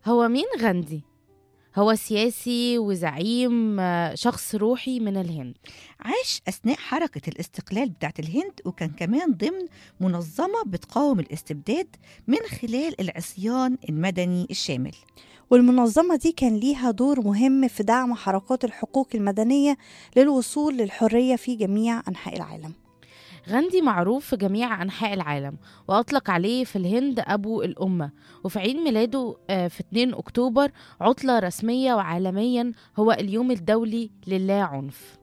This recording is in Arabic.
هو مين غاندي؟ هو سياسي وزعيم، شخص روحي من الهند. عاش أثناء حركة الاستقلال بتاعت الهند، وكان كمان ضمن منظمة بتقاوم الاستبداد من خلال العصيان المدني الشامل. والمنظمة دي كان ليها دور مهم في دعم حركات الحقوق المدنية للوصول للحرية في جميع أنحاء العالم. غاندي معروف في جميع أنحاء العالم، وأطلق عليه في الهند أبو الأمة. وفي عيد ميلاده في 2 أكتوبر عطلة رسمية وعالميا، هو اليوم الدولي للا عنف.